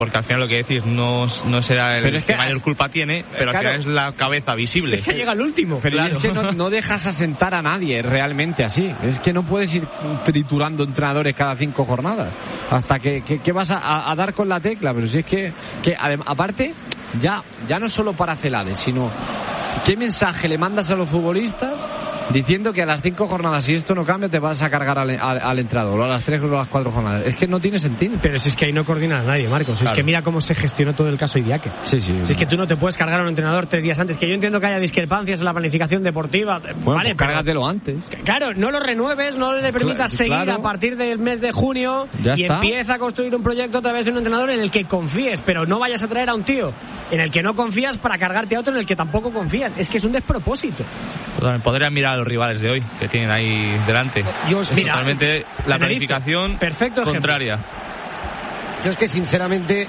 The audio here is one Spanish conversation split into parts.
Porque al final lo que decís no será el que mayor culpa tiene, pero claro, al final es la cabeza visible. Es que llega el último. Pero claro, es que no dejas asentar a nadie realmente así. Es que no puedes ir triturando entrenadores cada 5 jornadas. Hasta que vas a dar con la tecla. Pero si es que aparte, ya no solo para Celades, sino ¿qué mensaje le mandas a los futbolistas diciendo que a las 5 jornadas, si esto no cambia, te vas a cargar al entrenador, o a las 3 o a las 4 jornadas? Es que no tiene sentido. Pero si es que ahí no coordinas a nadie, Marcos. Claro. Es que mira cómo se gestionó todo el caso Idiáquez. Sí. Si es que tú no te puedes cargar a un entrenador 3 días antes. Que yo entiendo que haya discrepancias en la planificación deportiva. Bueno, vale, pues cárgatelo antes. Claro, no lo renueves, no le permitas seguir a partir del mes de junio y empieza a construir un proyecto a través de un entrenador en el que confíes, pero no vayas a traer a un tío en el que no confías para cargarte a otro en el que tampoco confías. Es que es un despropósito. Podrían mirar a los rivales de hoy que tienen ahí delante. Totalmente la planificación contraria. Yo es que sinceramente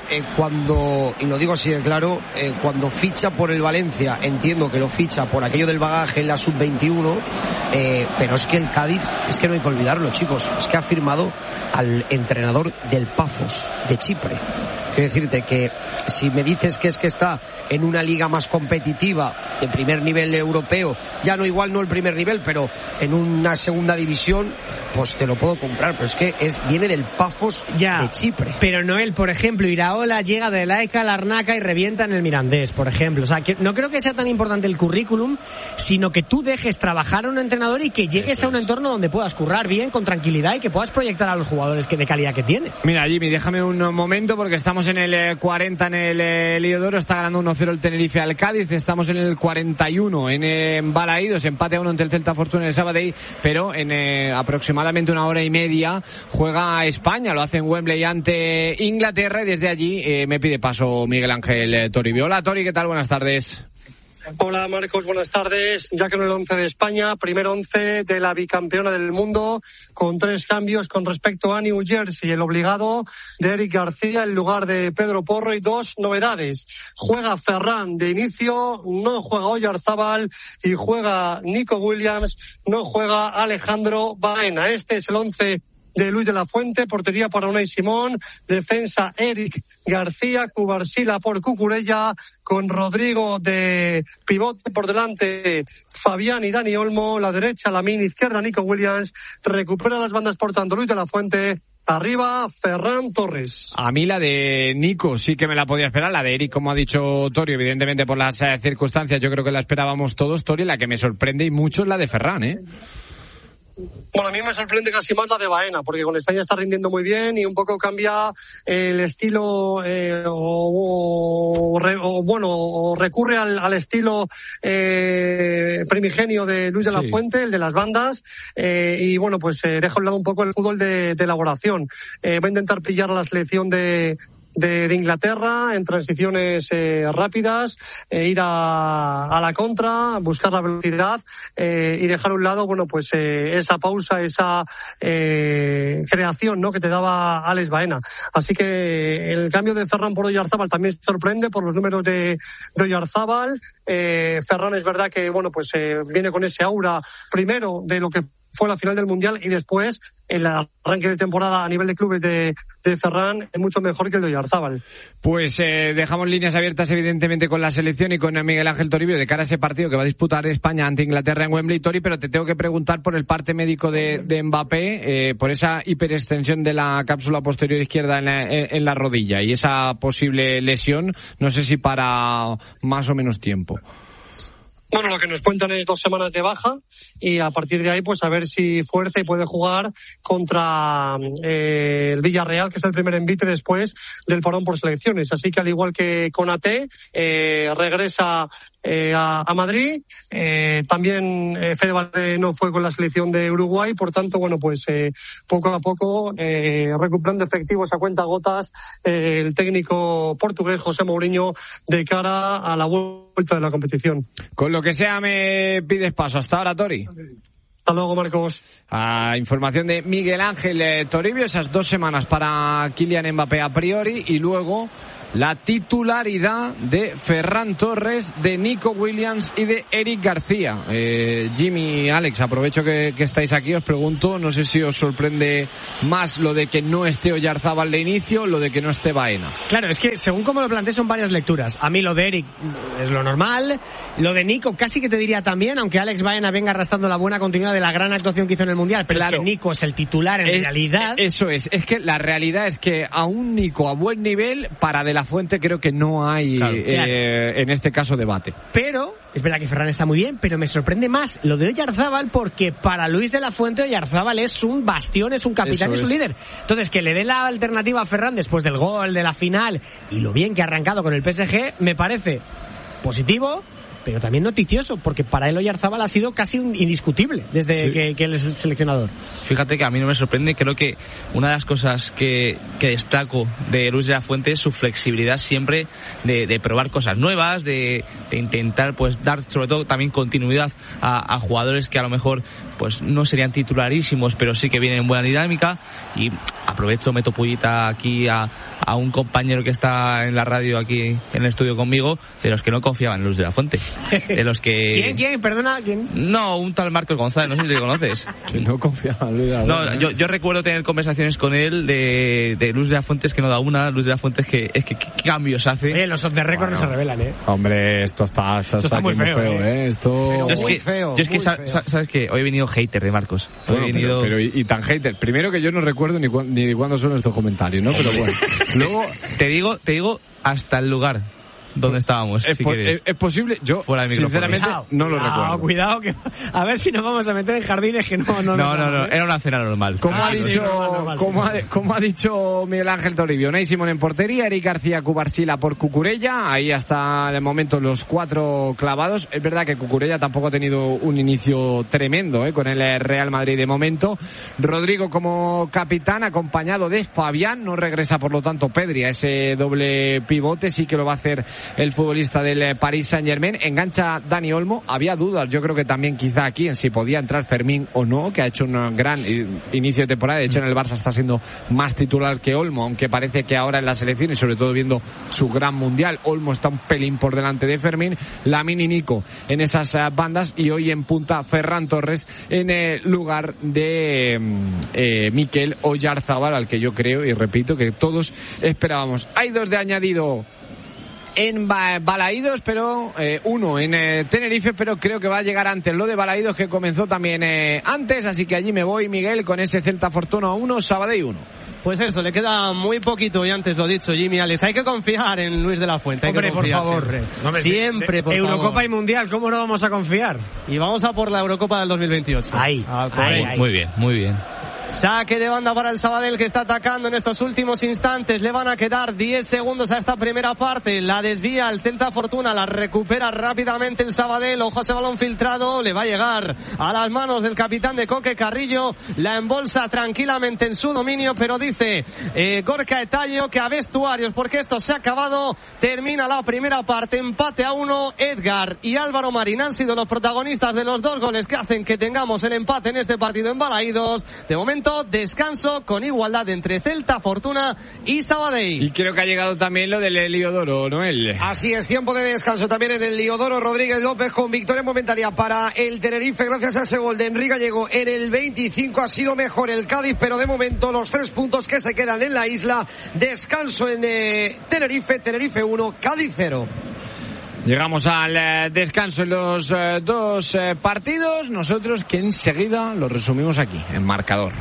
y lo digo así de claro, cuando ficha por el Valencia, entiendo que lo ficha por aquello del bagaje en la sub-21, pero es que el Cádiz, es que no hay que olvidarlo, chicos, es que ha firmado al entrenador del Pafos de Chipre. Quiero decirte que si me dices que es que está en una liga más competitiva, de primer nivel europeo, ya no igual no el primer nivel, pero en una segunda división, pues te lo puedo comprar, pero es que viene del Pafos de Chipre. Pero Noel, por ejemplo, Iraola llega de Laica, Larnaca y revienta en el Mirandés, por ejemplo. O sea, que no creo que sea tan importante el currículum, sino que tú dejes trabajar a un entrenador y que llegues a un entorno donde puedas currar bien, con tranquilidad, y que puedas proyectar a los jugadores de calidad que tienes. Mira, Jimmy, déjame un momento porque estamos en el 40 en el Liodoro, está ganando 1-0 el Tenerife al Cádiz, estamos en el 41 en Balaídos, empate a 1 ante el Celta Fortuna el Sabadell, pero en aproximadamente 1 hora y media juega España, lo hace en Wembley ante Inglaterra, y desde allí me pide paso Miguel Ángel Toribio. Hola Tori, ¿qué tal? Buenas tardes. Hola Marcos, buenas tardes. Ya que en el 11 de España, primer 11 de la bicampeona del mundo, con 3 cambios con respecto a New Jersey, el obligado de Eric García en lugar de Pedro Porro, y 2 novedades. Juega Ferran de inicio, no juega Oyarzábal, y juega Nico Williams, no juega Alejandro Baena. Este es el 11 de Luis de la Fuente, portería para Unai Simón, defensa Eric García, Cubarsila por Cucurella, con Rodrigo de pivote, por delante Fabián y Dani Olmo, la derecha Lamine, izquierda Nico Williams, recupera las bandas por tanto Luis de la Fuente, arriba Ferran Torres. A mí la de Nico sí que me la podía esperar, la de Eric, como ha dicho Torio, evidentemente por las circunstancias, yo creo que la esperábamos todos, Torio, la que me sorprende y mucho es la de Ferran, Bueno, a mí me sorprende casi más la de Baena, porque con España está rindiendo muy bien y un poco cambia el estilo, o recurre al estilo primigenio de Luis de la Fuente, el de las bandas, y bueno, pues deja a un lado un poco el fútbol de elaboración. Va a intentar pillar a la selección de Inglaterra en transiciones rápidas, ir a la contra, buscar la velocidad, y dejar a un lado, bueno, pues esa pausa, esa creación, ¿no?, que te daba Alex Baena. Así que el cambio de Ferran por Oyarzábal también sorprende por los números de Oyarzábal. Ferran es verdad que, bueno, pues viene con ese aura primero de lo que fue la final del Mundial, y después el arranque de temporada a nivel de clubes de Ferran es mucho mejor que el de Oyarzábal. Pues dejamos líneas abiertas evidentemente con la selección y con Miguel Ángel Toribio de cara a ese partido que va a disputar España ante Inglaterra en Wembley, Tori, pero te tengo que preguntar por el parte médico de Mbappé, por esa hiperextensión de la cápsula posterior izquierda en la rodilla y esa posible lesión, no sé si para más o menos tiempo. Bueno, lo que nos cuentan es 2 semanas de baja, y a partir de ahí pues a ver si fuerza y puede jugar contra el Villarreal, que es el primer envite después del parón por selecciones. Así que al igual que Konaté, regresa a Madrid. También Fede Valverde no fue con la selección de Uruguay, por tanto, bueno, pues poco a poco recuperando efectivos a cuentagotas el técnico portugués José Mourinho de cara a la vuelta de la competición. Con lo que sea me pides paso. Hasta ahora, Tori. Hasta luego, Marcos. Información de Miguel Ángel Toribio, esas 2 semanas para Kylian Mbappé a priori, y luego la titularidad de Ferran Torres, de Nico Williams y de Eric García. Jimmy, Alex, aprovecho que estáis aquí, os pregunto, no sé si os sorprende más lo de que no esté Oyarzábal de inicio, lo de que no esté Baena. Claro, es que según como lo planteé son varias lecturas. A mí lo de Eric es lo normal, lo de Nico casi que te diría también, aunque Alex Baena venga arrastrando la buena continuidad de la gran actuación que hizo en el Mundial, pero claro, es que Nico es el titular en realidad. Eso es que la realidad es que a un Nico a buen nivel, para De la Fuente creo que no hay en este caso debate. Pero es verdad que Ferran está muy bien, pero me sorprende más lo de Oyarzábal, porque para Luis De la Fuente Oyarzábal es un bastión, es un capitán, es un líder. Entonces, que le dé la alternativa a Ferran después del gol, de la final y lo bien que ha arrancado con el PSG, me parece positivo, pero también noticioso, porque para él Oyarzábal ha sido casi un indiscutible desde que él es el seleccionador. Fíjate que a mí no me sorprende, creo que una de las cosas que destaco de Luis de la Fuente es su flexibilidad siempre de probar cosas nuevas, de intentar pues dar sobre todo también continuidad a jugadores que a lo mejor pues no serían titularísimos, pero sí que vienen en buena dinámica. Y aprovecho, meto pullita aquí a un compañero que está en la radio aquí en el estudio conmigo, de los que no confiaban en Luis de la Fuente. De los que... ¿Quién? Perdona, ¿quién? No, un tal Marcos González, no sé si le conoces. Que no confiaba en Luis de la Fuente. No, yo recuerdo tener conversaciones con él de Luis de la Fuente, que no da una, Luis de la Fuente ¿qué cambios hace? Los off the record no se revelan, Hombre, esto está muy feo, Esto... Yo es que sabes que hoy he venido hater de Marcos. Pero y tan hater. Primero que yo no recuerdo ni de cuándo son estos comentarios, ¿no? Pero bueno. Luego te digo hasta el lugar donde estábamos. Es posible, yo sinceramente no lo recuerdo. Cuidado, que a ver si nos vamos a meter en jardines que no. No, era una cena normal. Como ha dicho Miguel Ángel Toribio, Unai Simón en portería, Eric García, Cubarsila por Cucurella, ahí hasta el momento los 4 clavados. Es verdad que Cucurella tampoco ha tenido un inicio tremendo con el Real Madrid de momento. Rodrigo como capitán, acompañado de Fabián, no regresa por lo tanto Pedri a ese doble pivote, sí que lo va a hacer el futbolista del Paris Saint-Germain. Engancha Dani Olmo. Había dudas, yo creo que también quizá aquí en si podía entrar Fermín o no, que ha hecho un gran inicio de temporada. De hecho, en el Barça está siendo más titular que Olmo, aunque parece que ahora en la selección, y sobre todo viendo su gran mundial, Olmo está un pelín por delante de Fermín. Lamine y Nico en esas bandas, y hoy en punta Ferran Torres en el lugar de Mikel Oyarzábal, al que yo creo y repito que todos esperábamos. Hay 2 de añadido en Balaídos, pero uno en Tenerife, pero creo que va a llegar antes lo de Balaídos, que comenzó también antes, así que allí me voy, Miguel, con ese Celta Fortuna 1, Sabadell 1. Pues eso, le queda muy poquito, y antes lo dicho, Jimmy, Alex, hay que confiar en Luis de la Fuente. Hombre, por favor. Siempre, por Eurocopa favor. Y Mundial, ¿cómo no vamos a confiar? Y vamos a por la Eurocopa del 2028. Ahí. Muy bien. Saque de banda para el Sabadell, que está atacando en estos últimos instantes. Le van a quedar 10 segundos a esta primera parte. La desvía el Celta Fortuna, la recupera rápidamente el Sabadell. Ojo a ese balón filtrado, le va a llegar a las manos del capitán de Coque Carrillo. La embolsa tranquilamente en su dominio, pero dice Gorka Etallo que a vestuarios, porque esto se ha acabado. Termina la primera parte, empate a 1. Edgar y Álvaro Marín han sido los protagonistas de los 2 goles que hacen que tengamos el empate en este partido en Balaídos. De momento, descanso con igualdad entre Celta Fortuna y Sabadell. Y creo que ha llegado también lo del Heliodoro, Noel. Así es, tiempo de descanso también en el Heliodoro. Rodríguez López con victoria momentánea para el Tenerife gracias a ese gol de Enrique Gallego en el 25. Ha sido mejor el Cádiz, pero de momento los 3 puntos que se quedan en la isla. Descanso en Tenerife 1, Cádiz 0. Llegamos al descanso en los 2 partidos. Nosotros que enseguida lo resumimos aquí, en marcador.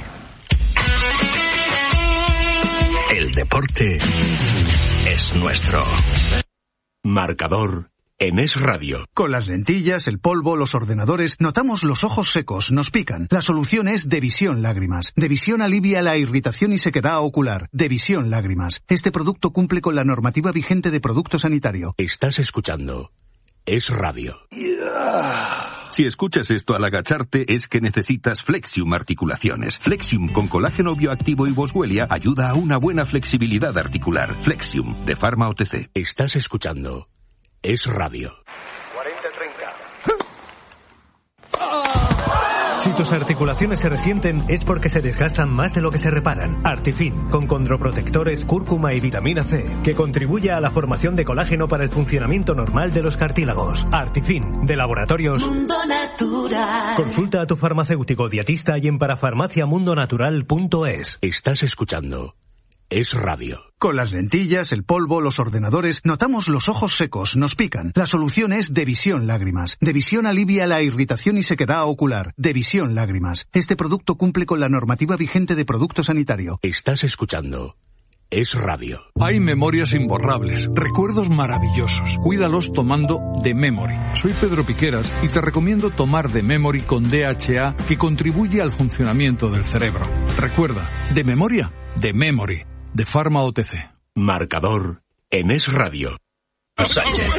El deporte es nuestro. Marcador en Es Radio. Con las lentillas, el polvo, los ordenadores, notamos los ojos secos, nos pican. La solución es Devisión Lágrimas. Devisión alivia la irritación y sequedad ocular. Devisión Lágrimas. Este producto cumple con la normativa vigente de producto sanitario. Estás escuchando Es Radio. Si escuchas esto al agacharte es que necesitas Flexium Articulaciones. Flexium con colágeno bioactivo y boswellia ayuda a una buena flexibilidad articular. Flexium de Pharma OTC. Estás escuchando Es Radio. 40-30. Si tus articulaciones se resienten es porque se desgastan más de lo que se reparan. Artifin, con condroprotectores, cúrcuma y vitamina C, que contribuye a la formación de colágeno para el funcionamiento normal de los cartílagos. Artifin, de Laboratorios Mundo Natural. Consulta a tu farmacéutico dietista y en parafarmaciamundonatural.es. Estás escuchando Es Radio. Con las lentillas, el polvo, los ordenadores, notamos los ojos secos, nos pican. La solución es Devisión Lágrimas. Devisión alivia la irritación y sequedad ocular. Devisión Lágrimas. Este producto cumple con la normativa vigente de producto sanitario. Estás escuchando Es Radio. Hay memorias imborrables, recuerdos maravillosos. Cuídalos tomando The Memory. Soy Pedro Piqueras y te recomiendo tomar The Memory con DHA, que contribuye al funcionamiento del cerebro. Recuerda, de memoria, The Memory, de Pharma OTC. Marcador en Es Radio. Sánchez.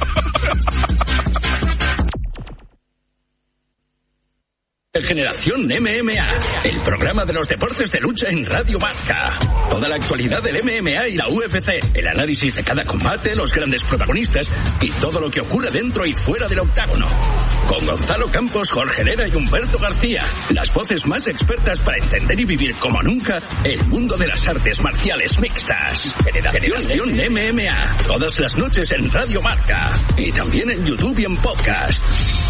Generación MMA, el programa de los deportes de lucha en Radio Marca. Toda la actualidad del MMA y la UFC, el análisis de cada combate, los grandes protagonistas y todo lo que ocurre dentro y fuera del octágono. Con Gonzalo Campos, Jorge Herrera y Humberto García, las voces más expertas para entender y vivir como nunca el mundo de las artes marciales mixtas. Generación MMA, todas las noches en Radio Marca y también en YouTube y en podcast.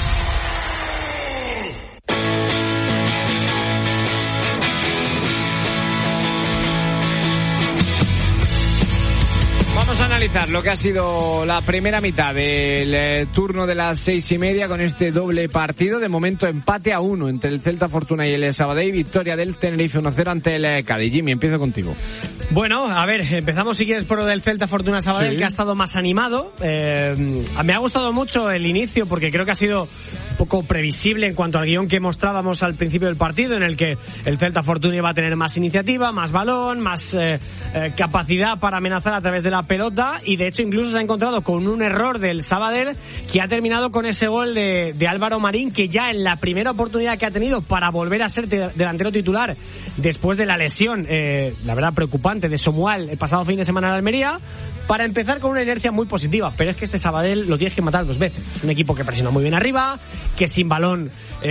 Vamos a analizar lo que ha sido la primera mitad del turno de las 6:30 con este doble partido. De momento empate a 1 entre el Celta Fortuna y el Sabadell. Victoria del Tenerife 1-0 ante el Cádiz. Jimmy, empiezo contigo. Bueno, a ver, empezamos si quieres por lo del Celta Fortuna Sabadell, sí, que ha estado más animado. Me ha gustado mucho el inicio porque creo que ha sido un poco previsible en cuanto al guión que mostrábamos al principio del partido, en el que el Celta Fortuna iba a tener más iniciativa, más balón, más capacidad para amenazar a través de la pelota, y de hecho incluso se ha encontrado con un error del Sabadell que ha terminado con ese gol de Álvaro Marín, que ya en la primera oportunidad que ha tenido para volver a ser delantero titular después de la lesión, la verdad preocupante, de Somual el pasado fin de semana en Almería, para empezar con una inercia muy positiva. Pero es que este Sabadell lo tienes que matar dos veces. Es un equipo que presiona muy bien arriba, que sin balón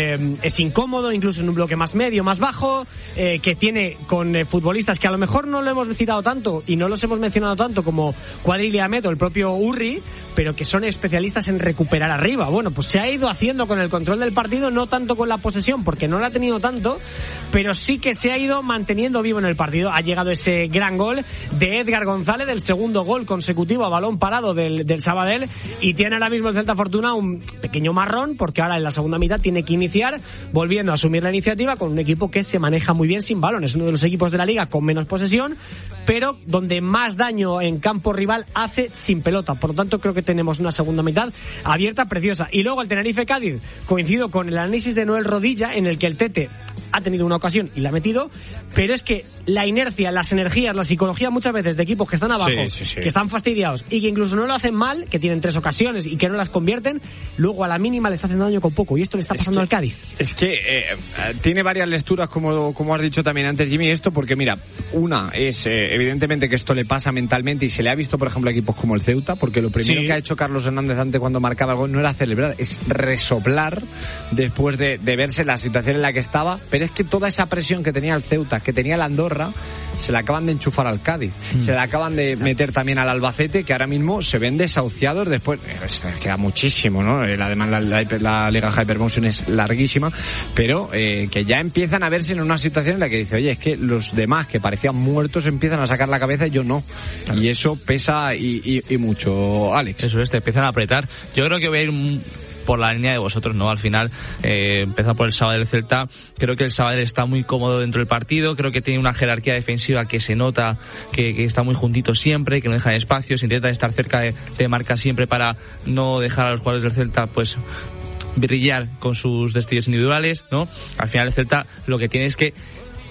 es incómodo, incluso en un bloque más medio, más bajo, que tiene con futbolistas que a lo mejor no lo hemos citado tanto y no los hemos mencionado tanto como Cuadril y Ahmed o el propio Urri, pero que son especialistas en recuperar arriba. Bueno, pues se ha ido haciendo con el control del partido, no tanto con la posesión, porque no la ha tenido tanto, pero sí que se ha ido manteniendo vivo en el partido. Ha llegado ese gran gol de Edgar González, del segundo gol consecutivo a balón parado del Sabadell, y tiene ahora mismo el Celta Fortuna un pequeño marrón, porque ahora en la segunda mitad tiene que iniciar volviendo a asumir la iniciativa con un equipo que se maneja muy bien sin balón. Es uno de los equipos de la liga con menos posesión, pero donde más daño en campo rival hace sin pelota. Por lo tanto, creo que tenemos una segunda mitad abierta, preciosa. Y luego el Tenerife-Cádiz, coincido con el análisis de Noel Rodilla, en el que el Tete ha tenido una ocasión y la ha metido, pero es que la inercia, las energías, la psicología muchas veces de equipos que están abajo, que están fastidiados y que incluso no lo hacen mal, que tienen 3 ocasiones y que no las convierten, luego a la mínima les hacen daño con poco, y esto le está pasando al Cádiz. Es que tiene varias lecturas, como has dicho también antes, Jimmy, esto, porque mira, una es evidentemente que esto le pasa mentalmente, y se le ha visto por ejemplo a equipos como el Ceuta, porque lo primero que ha hecho Carlos Hernández antes cuando marcaba el gol no era celebrar, es resoplar después de verse la situación en la que estaba. Pero es que toda esa presión que tenía el Ceuta, que tenía el Andorra, se la acaban de enchufar al Cádiz, se la acaban de meter también al Albacete, que ahora mismo se ven desahuciados después. Queda muchísimo, ¿no? Además la Liga Hypermotion es larguísima, pero que ya empiezan a verse en una situación en la que dice, oye, es que los demás que parecían muertos empiezan a sacar la cabeza y yo no. Claro. Y eso pesa y mucho, Alex. Eso es, te empiezan a apretar. Yo creo que voy a ir por la línea de vosotros, ¿no? Al final, empezar por el Sabadell del Celta. Creo que el Sabadell está muy cómodo dentro del partido. Creo que tiene una jerarquía defensiva que se nota que está muy juntito siempre, que no deja espacios, intenta estar cerca de marca siempre para no dejar a los jugadores del Celta, pues, brillar con sus destellos individuales, ¿no? Al final el Celta lo que tiene es que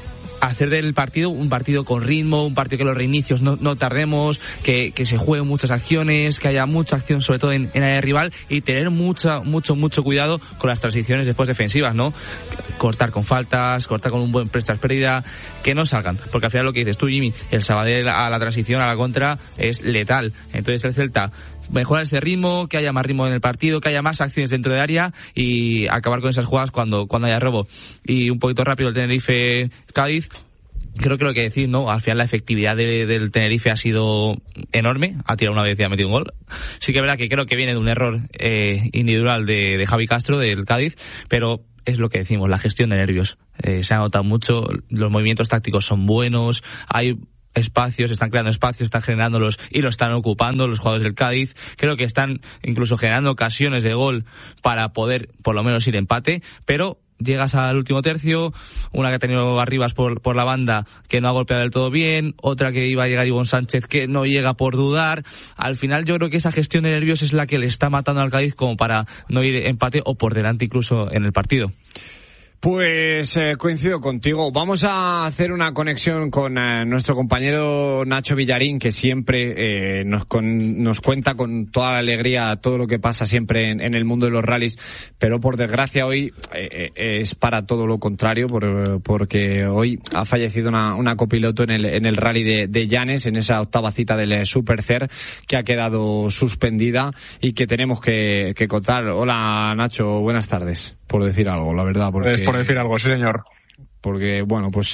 hacer del partido un partido con ritmo, un partido que los reinicios no tardemos, que se jueguen muchas acciones, que haya mucha acción sobre todo en área rival, y tener mucho cuidado con las transiciones después defensivas, ¿no? Cortar con faltas, cortar con un buen prestas-pérdida, que no salgan, porque al final lo que dices tú, Jimmy, el Sabadell a la transición, a la contra, es letal. Entonces el Celta mejorar ese ritmo, que haya más ritmo en el partido, que haya más acciones dentro de área y acabar con esas jugadas cuando haya robo. Y un poquito rápido el Tenerife-Cádiz. Creo que lo que decir, ¿no? Al final la efectividad del Tenerife ha sido enorme. Ha tirado una vez y ha metido un gol. Sí que es verdad que creo que viene de un error individual de Javi Castro, del Cádiz, pero es lo que decimos, la gestión de nervios. Se ha notado mucho, los movimientos tácticos son buenos, hay espacios, están creando espacios, están generándolos y lo están ocupando los jugadores del Cádiz. Creo que están incluso generando ocasiones de gol para poder por lo menos ir empate, pero llegas al último tercio, una que ha tenido Arribas por la banda que no ha golpeado del todo bien, otra que iba a llegar Ivonne Sánchez que no llega por dudar. Al final yo creo que esa gestión de nervios es la que le está matando al Cádiz como para no ir empate o por delante incluso en el partido. Pues coincido contigo. Vamos a hacer una conexión con nuestro compañero Nacho Villarín, que siempre nos cuenta con toda la alegría todo lo que pasa siempre en el mundo de los rallies, pero por desgracia hoy es para todo lo contrario, porque hoy ha fallecido una copiloto en el rally de Llanes, en esa octava cita del Supercer, que ha quedado suspendida y que tenemos que contar. Hola Nacho, buenas tardes. Por decir algo, la verdad. Es por decir algo, sí señor. Porque, bueno, pues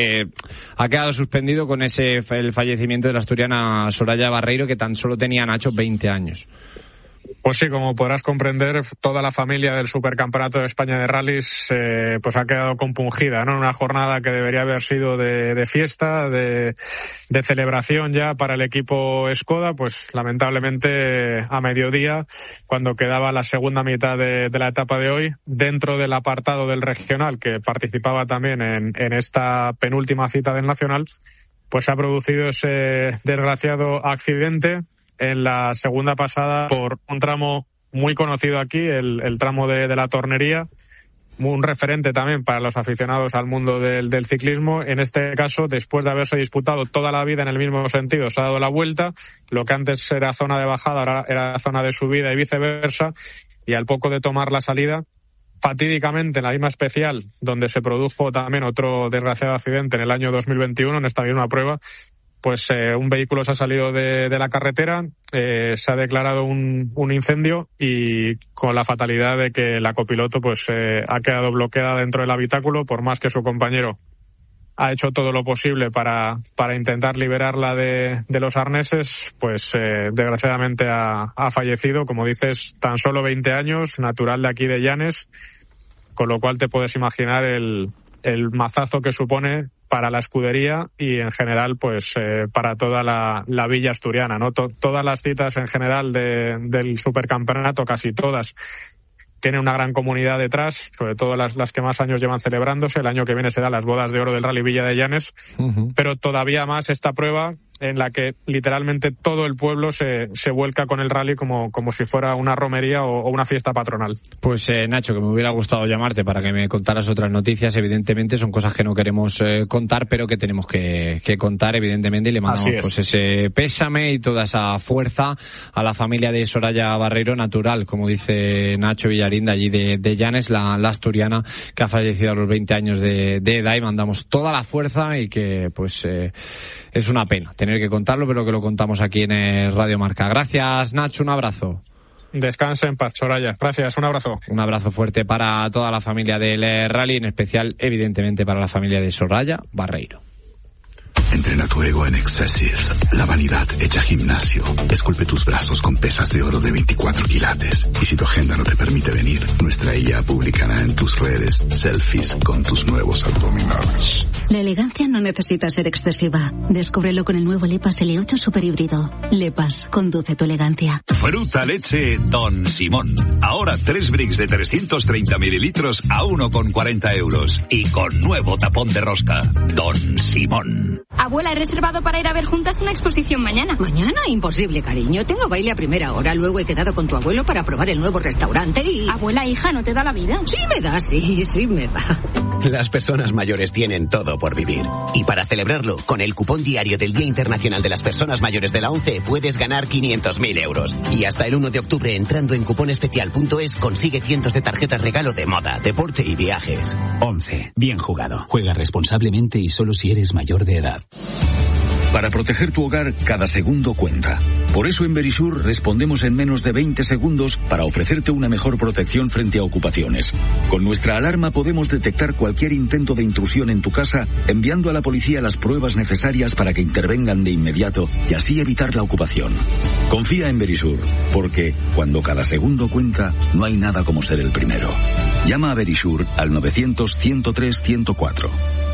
ha quedado suspendido con el fallecimiento de la asturiana Soraya Barreiro, que tan solo tenía, Nacho, 20 años. Pues sí, como podrás comprender, toda la familia del Supercampeonato de España de Rallys pues ha quedado compungida, ¿no? Una jornada que debería haber sido de fiesta, de celebración ya para el equipo Skoda, pues lamentablemente a mediodía, cuando quedaba la segunda mitad de la etapa de hoy, dentro del apartado del regional, que participaba también en esta penúltima cita del nacional, pues se ha producido ese desgraciado accidente en la segunda pasada por un tramo muy conocido aquí, el tramo de la Tornería, un referente también para los aficionados al mundo del ciclismo. En este caso, después de haberse disputado toda la vida en el mismo sentido, se ha dado la vuelta, lo que antes era zona de bajada ahora era zona de subida y viceversa, y al poco de tomar la salida, fatídicamente en la misma especial, donde se produjo también otro desgraciado accidente en el año 2021, en esta misma prueba, pues un vehículo se ha salido de la carretera, se ha declarado un incendio y con la fatalidad de que la copiloto pues ha quedado bloqueada dentro del habitáculo, por más que su compañero ha hecho todo lo posible para intentar liberarla de los arneses, pues desgraciadamente ha fallecido, como dices, tan solo 20 años, natural de aquí de Llanes, con lo cual te puedes imaginar el mazazo que supone para la escudería y en general pues para toda la villa asturiana, ¿no? Todas las citas en general del supercampeonato, casi todas, tienen una gran comunidad detrás, sobre todo las que más años llevan celebrándose. El año que viene serán las bodas de oro del Rally Villa de Llanes, pero todavía más esta prueba en la que literalmente todo el pueblo se vuelca con el rally como si fuera una romería o una fiesta patronal. Pues Nacho, que me hubiera gustado llamarte para que me contaras otras noticias. Evidentemente son cosas que no queremos contar, pero que tenemos que contar, evidentemente, y le mandamos pues ese pésame y toda esa fuerza a la familia de Soraya Barreiro, natural, como dice Nacho Villarín, de allí de Llanes, la asturiana que ha fallecido a los 20 años de edad, y mandamos toda la fuerza y que pues es una pena tener que contarlo, pero que lo contamos aquí en Radio Marca. Gracias, Nacho, un abrazo. Descansa en paz, Soraya. Gracias, un abrazo. Un abrazo fuerte para toda la familia del rally, en especial, evidentemente, para la familia de Soraya Barreiro. Entrena tu ego en Excessive, la vanidad hecha gimnasio. Esculpe tus brazos con pesas de oro de 24 quilates. Y si tu agenda no te permite venir, nuestra IA publicará en tus redes selfies con tus nuevos abdominales. La elegancia no necesita ser excesiva. Descúbrelo con el nuevo Lepas L8 Super Híbrido. Lepas, conduce tu elegancia. Fruta leche Don Simón. Ahora 3 bricks de 330 mililitros a 1,40 €. Y con nuevo tapón de rosca. Don Simón. Abuela, he reservado para ir a ver juntas una exposición mañana. ¿Mañana? Imposible, cariño. Tengo baile a primera hora. Luego he quedado con tu abuelo para probar el nuevo restaurante y... Abuela, hija, ¿no te da la vida? Sí me da, sí me da. Las personas mayores tienen todo por vivir. Y para celebrarlo, con el cupón diario del Día Internacional de las Personas Mayores de la ONCE puedes ganar 500.000 euros. Y hasta el 1 de octubre, entrando en cuponespecial.es, consigue cientos de tarjetas regalo de moda, deporte y viajes. ONCE. Bien jugado. Juega responsablemente y solo si eres mayor de edad. Para proteger tu hogar, cada segundo cuenta. Por eso en Verisur respondemos en menos de 20 segundos para ofrecerte una mejor protección frente a ocupaciones. Con nuestra alarma podemos detectar cualquier intento de intrusión en tu casa, enviando a la policía las pruebas necesarias para que intervengan de inmediato y así evitar la ocupación. Confía en Verisur, porque cuando cada segundo cuenta, no hay nada como ser el primero. Llama a Verisur al 900-103-104.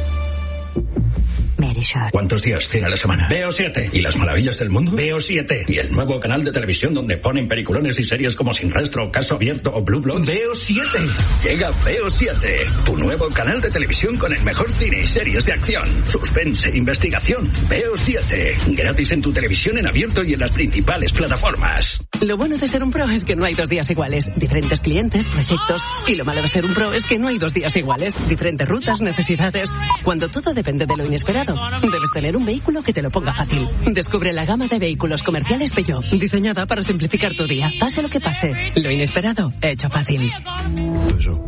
¿Cuántos días tiene la semana? Veo 7. ¿Y las maravillas del mundo? Veo 7. ¿Y el nuevo canal de televisión donde ponen peliculones y series como Sin Rastro, Caso Abierto o Blue Bloods? Veo 7. Llega Veo 7, tu nuevo canal de televisión con el mejor cine y series de acción, suspense, investigación. Veo 7. Gratis en tu televisión en abierto y en las principales plataformas. Lo bueno de ser un pro es que no hay 2 días iguales. Diferentes clientes, proyectos. Y lo malo de ser un pro es que no hay 2 días iguales. Diferentes rutas, necesidades. Cuando todo depende de lo inesperado, debes tener un vehículo que te lo ponga fácil. Descubre la gama de vehículos comerciales Peugeot, diseñada para simplificar tu día. Pase lo que pase, lo inesperado, hecho fácil.